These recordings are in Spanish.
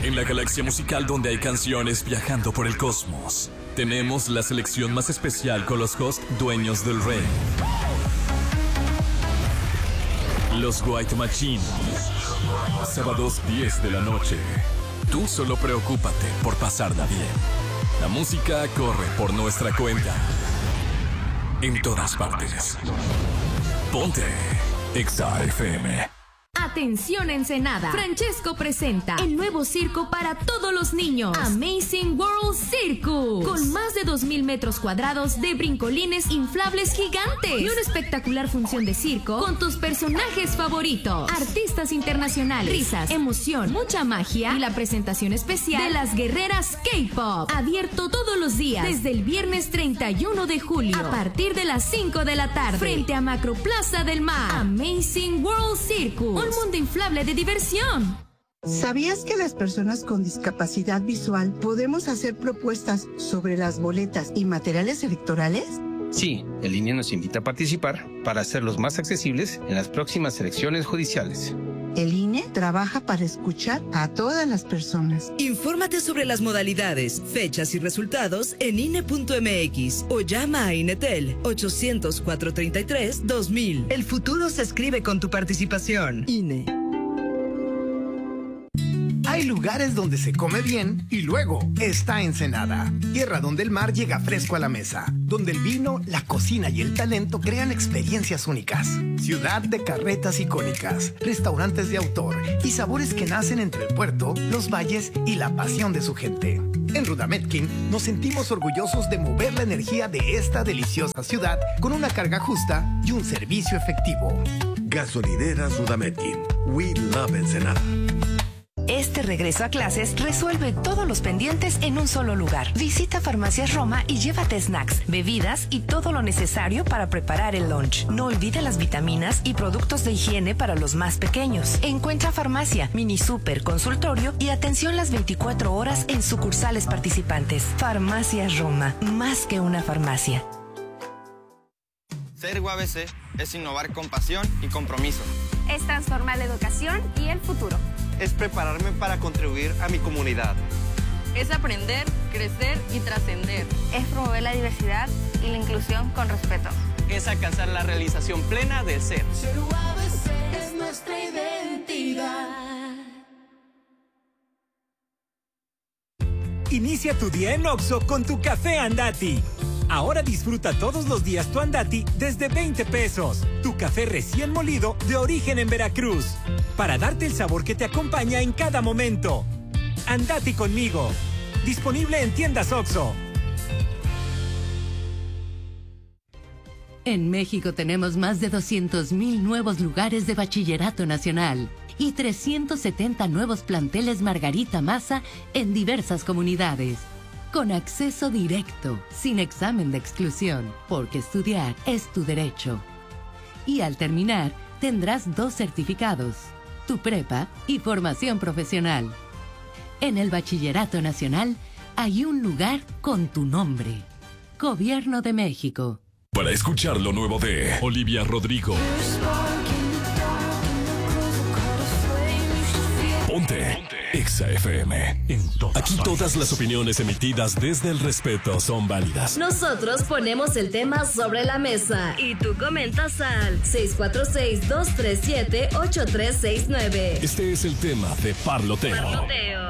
En la galaxia musical donde hay canciones viajando por el cosmos, tenemos la selección más especial con los hosts dueños del rey. Los White Machine. Sábados 10 de la noche. Tú solo preocúpate por pasarla bien. La música corre por nuestra cuenta. En todas partes. Ponte Exa FM. Atención Ensenada, Francesco presenta el nuevo circo para todos los niños, Amazing World Circus, con más de 2,000 metros cuadrados de brincolines inflables gigantes y una espectacular función de circo con tus personajes favoritos, artistas internacionales, risas, emoción, mucha magia y la presentación especial de las guerreras K-Pop, abierto todos los días desde el viernes 31 de julio a partir de las 5 de la tarde frente a Macroplaza del Mar. Amazing World Circus, un mundo inflable de diversión. ¿Sabías que las personas con discapacidad visual podemos hacer propuestas sobre las boletas y materiales electorales? Sí, el INE nos invita a participar para hacerlos más accesibles en las próximas elecciones judiciales. El INE trabaja para escuchar a todas las personas. Infórmate sobre las modalidades, fechas y resultados en INE.mx o llama a INETEL 800-433-2000. El futuro se escribe con tu participación. INE. Hay lugares donde se come bien y luego está Ensenada, tierra donde el mar llega fresco a la mesa, donde el vino, la cocina y el talento crean experiencias únicas. Ciudad de carretas icónicas, restaurantes de autor y sabores que nacen entre el puerto, los valles y la pasión de su gente. En Rudametkin nos sentimos orgullosos de mover la energía de esta deliciosa ciudad con una carga justa y un servicio efectivo. Gasolineras Rudametkin. We love Ensenada. Este regreso a clases resuelve todos los pendientes en un solo lugar. Visita Farmacias Roma y llévate snacks, bebidas y todo lo necesario para preparar el lunch. No olvide las vitaminas y productos de higiene para los más pequeños. Encuentra farmacia, mini super, consultorio y atención las 24 horas en sucursales participantes. Farmacias Roma, más que una farmacia. Ser UABC es innovar con pasión y compromiso. Es transformar la educación y el futuro. Es prepararme para contribuir a mi comunidad. Es aprender, crecer y trascender. Es promover la diversidad y la inclusión con respeto. Es alcanzar la realización plena del ser. Ser UABC es nuestra identidad. Inicia tu día en Oxxo con tu café Andati. Ahora disfruta todos los días tu Andati desde 20 pesos. Tu café recién molido de origen en Veracruz. Para darte el sabor que te acompaña en cada momento. Andati conmigo. Disponible en tiendas Oxxo. En México tenemos más de 200,000 nuevos lugares de bachillerato nacional y 370 nuevos planteles Margarita Maza en diversas comunidades. Con acceso directo, sin examen de exclusión, porque estudiar es tu derecho. Y al terminar, tendrás 2 certificados, tu prepa y formación profesional. En el Bachillerato Nacional hay un lugar con tu nombre. Gobierno de México. Para escuchar lo nuevo de Olivia Rodrigo. Ponte Exa FM. Aquí todas las opiniones emitidas desde el respeto son válidas. Nosotros ponemos el tema sobre la mesa y tú comentas al 646-237-8369. Este es el tema de Parloteo.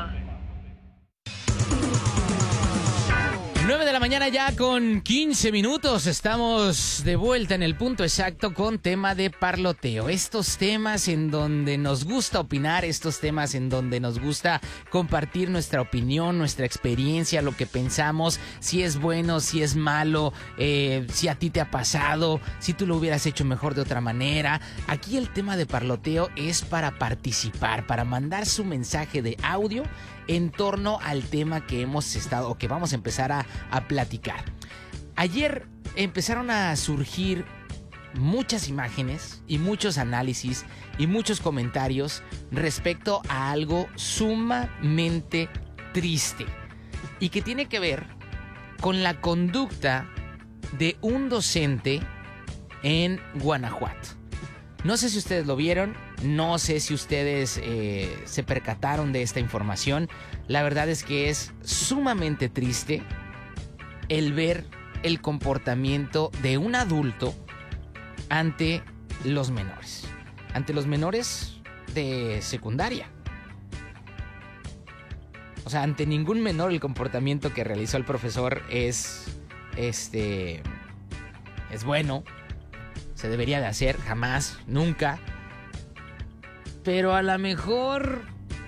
9 de la mañana ya con 15 minutos. Estamos de vuelta en el punto exacto con tema de parloteo. Estos temas en donde nos gusta opinar, estos temas en donde nos gusta compartir nuestra opinión, nuestra experiencia, lo que pensamos, si es bueno, si es malo, si a ti te ha pasado, si tú lo hubieras hecho mejor de otra manera. Aquí el tema de parloteo es para participar, para mandar su mensaje de audio en torno al tema que hemos estado o que vamos a empezar a platicar. Ayer empezaron a surgir muchas imágenes y muchos análisis y muchos comentarios respecto a algo sumamente triste y que tiene que ver con la conducta de un docente en Guanajuato. No sé si ustedes lo vieron, No sé si ustedes se percataron de esta información. La verdad es que es sumamente triste el ver el comportamiento de un adulto ante los menores. Ante los menores de secundaria. O sea, ante ningún menor el comportamiento que realizó el profesor es bueno. Se debería de hacer, jamás, nunca. Pero a lo mejor,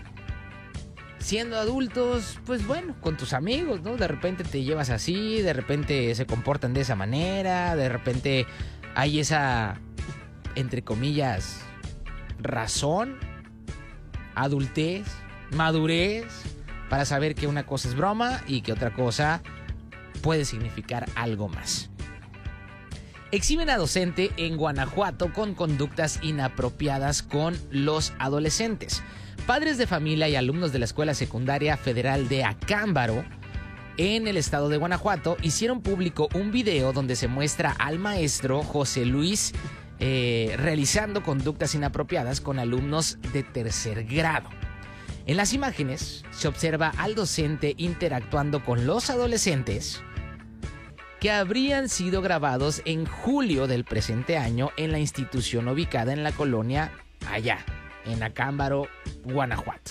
siendo adultos, pues bueno, con tus amigos, ¿no? De repente te llevas así, de repente se comportan de esa manera, de repente hay esa, entre comillas, razón, adultez, madurez, para saber que una cosa es broma y que otra cosa puede significar algo más. Exhiben a docente en Guanajuato con conductas inapropiadas con los adolescentes. Padres de familia y alumnos de la Escuela Secundaria Federal de Acámbaro, en el estado de Guanajuato, hicieron público un video donde se muestra al maestro José Luis realizando conductas inapropiadas con alumnos de tercer grado. En las imágenes se observa al docente interactuando con los adolescentes que habrían sido grabados en julio del presente año en la institución ubicada en la colonia allá, en Acámbaro, Guanajuato.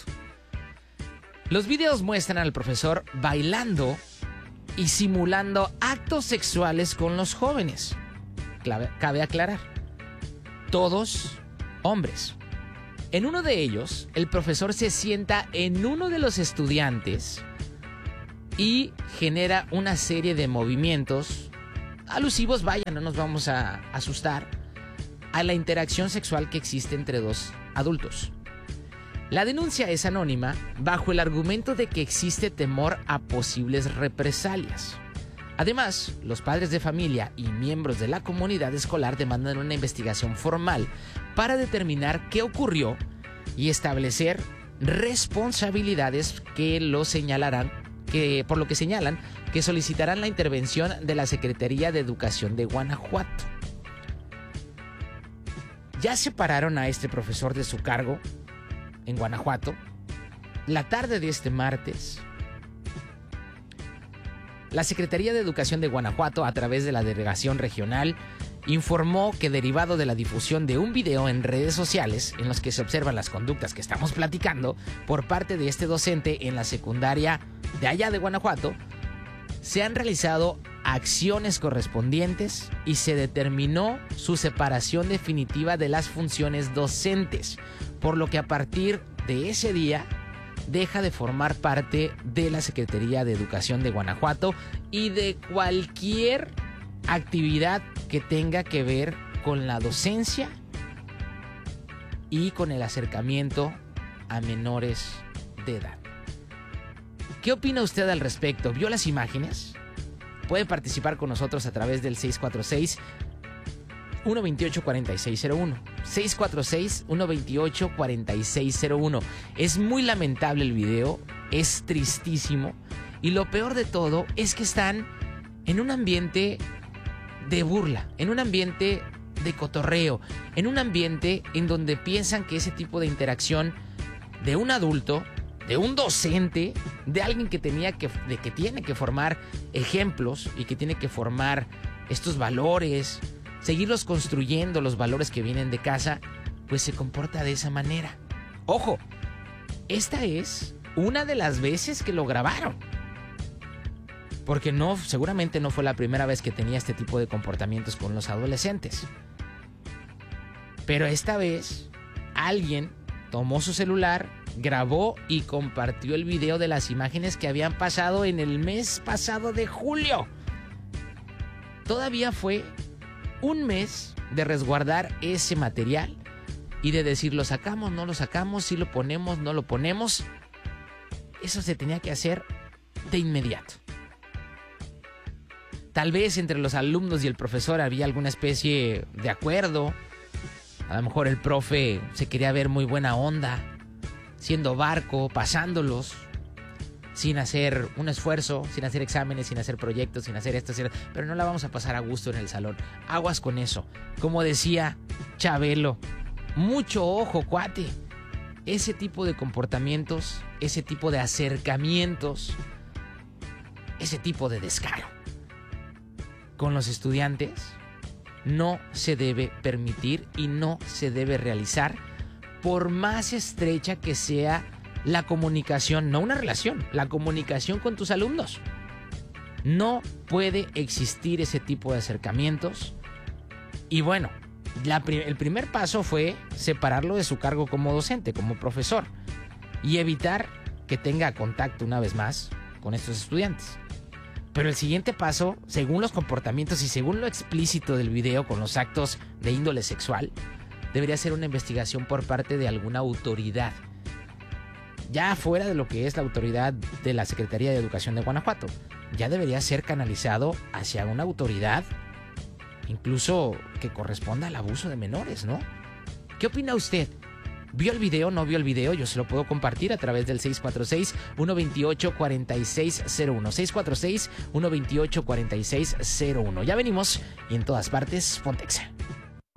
Los videos muestran al profesor bailando y simulando actos sexuales con los jóvenes. Cabe aclarar, todos hombres. En uno de ellos, el profesor se sienta en uno de los estudiantes y genera una serie de movimientos alusivos, vaya, no nos vamos a asustar, a la interacción sexual que existe entre dos adultos. La denuncia es anónima bajo el argumento de que existe temor a posibles represalias. Además, los padres de familia y miembros de la comunidad escolar demandan una investigación formal para determinar qué ocurrió y establecer responsabilidades que lo señalarán, por lo que señalan que solicitarán la intervención de la Secretaría de Educación de Guanajuato. Ya separaron a este profesor de su cargo en Guanajuato. La tarde de este martes, la Secretaría de Educación de Guanajuato, a través de la Delegación Regional, informó que derivado de la difusión de un video en redes sociales en los que se observan las conductas que estamos platicando por parte de este docente en la secundaria de allá de Guanajuato, se han realizado acciones correspondientes y se determinó su separación definitiva de las funciones docentes, por lo que a partir de ese día deja de formar parte de la Secretaría de Educación de Guanajuato y de cualquier actividad que tenga que ver con la docencia y con el acercamiento a menores de edad. ¿Qué opina usted al respecto? ¿Vio las imágenes? Puede participar con nosotros a través del 646-128-4601. 646-128-4601. Es muy lamentable el video, es tristísimo. Y lo peor de todo es que están en un ambiente de burla, en un ambiente de cotorreo, en un ambiente en donde piensan que ese tipo de interacción de un adulto, de un docente, de alguien que tiene que formar ejemplos y que tiene que formar estos valores, seguirlos construyendo, los valores que vienen de casa, pues se comporta de esa manera. Ojo, esta es una de las veces que lo grabaron. Porque seguramente no fue la primera vez que tenía este tipo de comportamientos con los adolescentes. Pero esta vez alguien tomó su celular, grabó y compartió el video de las imágenes que habían pasado en el mes pasado de julio. Todavía fue un mes de resguardar ese material y de decir, lo sacamos, no lo sacamos, si lo ponemos, no lo ponemos. Eso se tenía que hacer de inmediato. Tal vez entre los alumnos y el profesor había alguna especie de acuerdo. A lo mejor el profe se quería ver muy buena onda, siendo barco, pasándolos, sin hacer un esfuerzo, sin hacer exámenes, sin hacer proyectos, sin hacer esto, pero no la vamos a pasar a gusto en el salón. Aguas con eso. Como decía Chabelo, mucho ojo, cuate. Ese tipo de comportamientos, ese tipo de acercamientos, ese tipo de descaro con los estudiantes no se debe permitir y no se debe realizar, por más estrecha que sea la comunicación, no una relación, la comunicación con tus alumnos. No puede existir ese tipo de acercamientos. Y bueno, el primer paso fue separarlo de su cargo como docente, como profesor, y evitar que tenga contacto una vez más con estos estudiantes. Pero el siguiente paso, según los comportamientos y según lo explícito del video con los actos de índole sexual, debería ser una investigación por parte de alguna autoridad, ya fuera de lo que es la autoridad de la Secretaría de Educación de Guanajuato. Ya debería ser canalizado hacia una autoridad, incluso que corresponda al abuso de menores, ¿no? ¿Qué opina usted? ¿Vio el video? ¿No vio el video? Yo se lo puedo compartir a través del 646-128-4601. 646-128-4601. Ya venimos y en todas partes, Pontexa.